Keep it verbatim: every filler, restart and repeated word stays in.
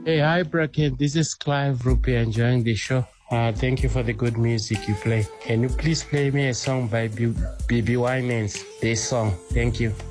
Hey, hi, Bracken. This is Clive Rupi enjoying the show. Uh, thank you for the good music you play. Can you please play me a song by B B Winans? This song. Thank you.